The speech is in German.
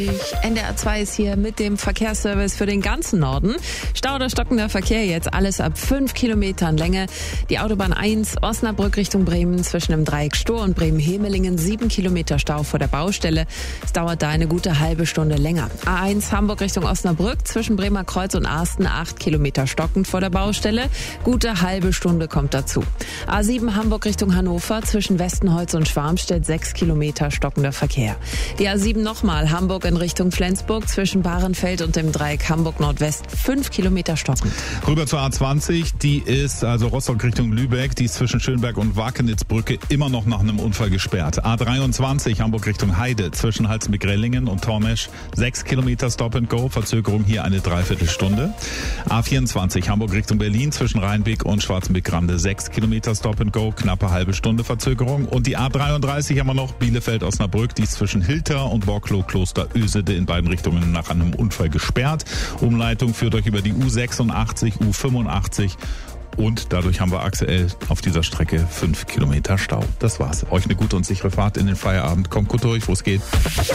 NDR 2 ist hier mit dem Verkehrsservice für den ganzen Norden. Stau oder stockender Verkehr jetzt alles ab 5 Kilometern Länge. Die Autobahn 1 Osnabrück Richtung Bremen zwischen dem Dreieck Stohr und Bremen-Hemelingen 7 Kilometer Stau vor der Baustelle. Es dauert da eine gute halbe Stunde länger. A1 Hamburg Richtung Osnabrück zwischen Bremer Kreuz und Asten 8 Kilometer stockend vor der Baustelle. Gute halbe Stunde kommt dazu. A7 Hamburg Richtung Hannover zwischen Westenholz und Schwarmstedt 6 Kilometer stockender Verkehr. Die A7 nochmal Hamburg in Richtung Flensburg zwischen Bahrenfeld und dem Dreieck Hamburg Nordwest 5 Kilometer stockend. Rüber zur A20, die ist also Rostock Richtung Lübeck, die ist zwischen Schönberg und Wakenitzbrücke immer noch nach einem Unfall gesperrt. A23 Hamburg Richtung Heide zwischen Halstenbeck-Rellingen und Tormesch 6 Kilometer Stop and Go, Verzögerung hier eine Dreiviertelstunde. A24 Hamburg Richtung Berlin zwischen Rheinbeck und Schwarzenbeck-Grande 6 Kilometer Stop and Go, knappe halbe Stunde Verzögerung. Und die A33 haben wir noch Bielefeld-Osnabrück, die ist zwischen Hilter und Borklow-Kloster-Ösede in beiden Richtungen nach einem Unfall gesperrt. Umleitung führt euch über die U86, U85 und dadurch haben wir aktuell auf dieser Strecke 5 Kilometer Stau. Das war's. Euch eine gute und sichere Fahrt in den Feierabend. Kommt gut durch, wo es geht.